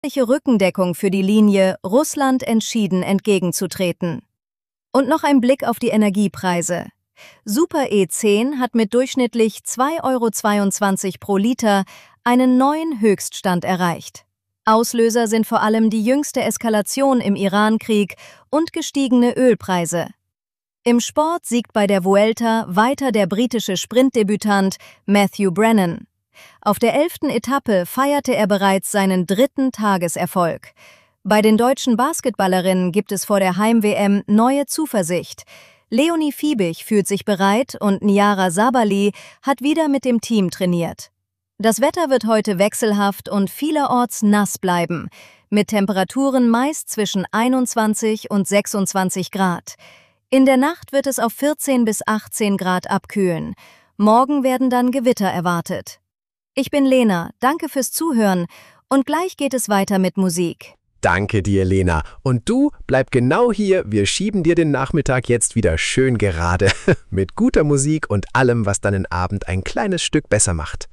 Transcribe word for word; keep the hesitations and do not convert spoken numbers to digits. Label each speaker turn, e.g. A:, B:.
A: Rückendeckung für die Linie, Russland entschieden entgegenzutreten. Und noch ein Blick auf die Energiepreise. Super E zehn hat mit durchschnittlich zwei Euro zweiundzwanzig pro Liter einen neuen Höchststand erreicht. Auslöser sind vor allem die jüngste Eskalation im Iran-Krieg und gestiegene Ölpreise. Im Sport siegt bei der Vuelta weiter der britische Sprintdebütant Matthew Brennan. Auf der elften Etappe feierte er bereits seinen dritten Tageserfolg. Bei den deutschen Basketballerinnen gibt es vor der Heim-W M neue Zuversicht. Leonie Fiebig fühlt sich bereit und Niara Sabali hat wieder mit dem Team trainiert. Das Wetter wird heute wechselhaft und vielerorts nass bleiben, mit Temperaturen meist zwischen einundzwanzig und sechsundzwanzig Grad. In der Nacht wird es auf vierzehn bis achtzehn Grad abkühlen. Morgen werden dann Gewitter erwartet. Ich bin Lena, danke fürs Zuhören und gleich geht es weiter mit Musik.
B: Danke dir, Lena. Und du, bleib genau hier, wir schieben dir den Nachmittag jetzt wieder schön gerade. Mit guter Musik und allem, was deinen Abend ein kleines Stück besser macht.